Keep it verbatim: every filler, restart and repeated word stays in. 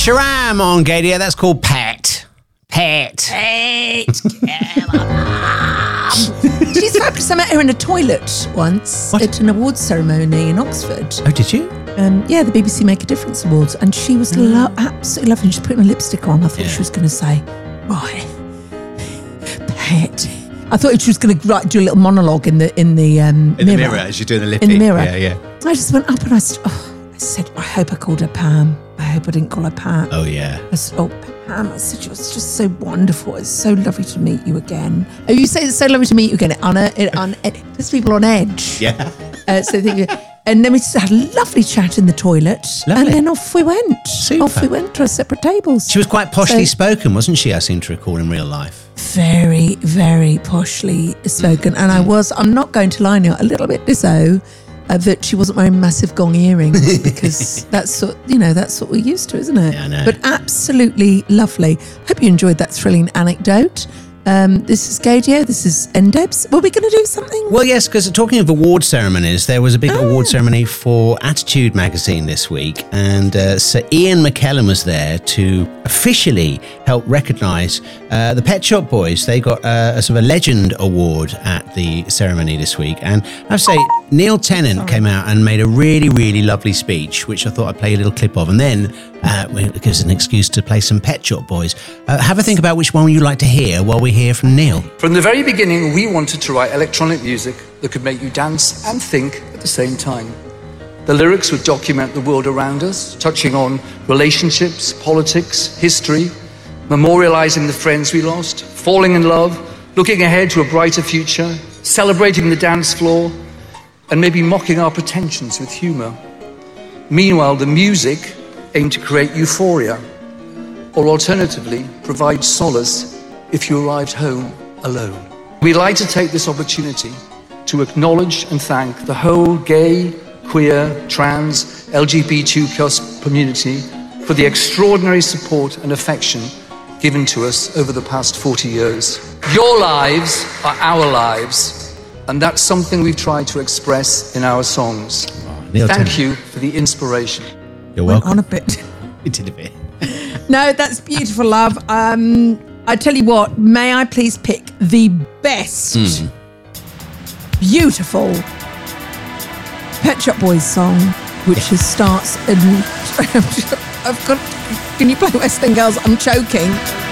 Sharam on Gadio. That's called Pet. Pet. Pet. She's fabulous. I met her in a toilet once What? at an awards ceremony in Oxford. Oh, did you? Um, yeah, the B B C Make a Difference Awards, and she was lo- absolutely lovely. She was putting a lipstick on. I thought Yeah. she was going to say, "Right, Pet." I thought she was going to like, do a little monologue in the in the um, In mirror. the mirror, as you're doing the lippy. In the mirror. Yeah, yeah. I just went up and I said, oh, I said, I hope I called her Pam. I hope I didn't call her Pat. Oh, yeah. I said, oh, Pam. I said, it was just so wonderful. It's so lovely to meet you again. Oh, you say it's so lovely to meet you again. On a, it, on, it, there's people on edge. Yeah. Uh, so they think, and then we just had a lovely chat in the toilet. Lovely. And then off we went. Super. Off we went to our separate tables. She was quite poshly So- spoken, wasn't she? I seem to recall in real life. Very, very poshly spoken. And I was, I'm not going to lie now, a little bit so uh, that she wasn't wearing massive gong earrings because that's what, you know, that's what we're used to, isn't it? Yeah, I know. But absolutely lovely. Hope you enjoyed that thrilling anecdote. Um, this is Gadio, this is N D E B S. Were we going to do something? Well, yes, because talking of award ceremonies, there was a big Oh, award yeah. ceremony for Attitude magazine this week, and uh, Sir Ian McKellen was there to officially help recognise uh, the Pet Shop Boys. They got uh, a sort of a legend award at the ceremony this week, and I have to say, Neil Tennant came out and made a really, really lovely speech, which I thought I'd play a little clip of, and then uh, it gives an excuse to play some Pet Shop Boys. Uh, have a think about which one you'd like to hear while we hear from Neil. From the very beginning, we wanted to write electronic music that could make you dance and think at the same time. The lyrics would document the world around us, touching on relationships, politics, history, memorializing the friends we lost, falling in love, looking ahead to a brighter future, celebrating the dance floor, and maybe mocking our pretensions with humor. Meanwhile, the music aimed to create euphoria, or alternatively, provide solace if you arrived home alone. We'd like to take this opportunity to acknowledge and thank the whole gay, queer, trans, L G B T Q plus community for the extraordinary support and affection given to us over the past forty years. Your lives are our lives, and that's something we've tried to express in our songs. Neil Thank Tennant. you for the inspiration. You're Went welcome. on a bit. You did a bit. No, that's beautiful, love. Um, I tell you what, may I please pick the best, Mm. beautiful Pet Shop Boys song, which is starts in. I've got. Can you play West End Girls? I'm choking.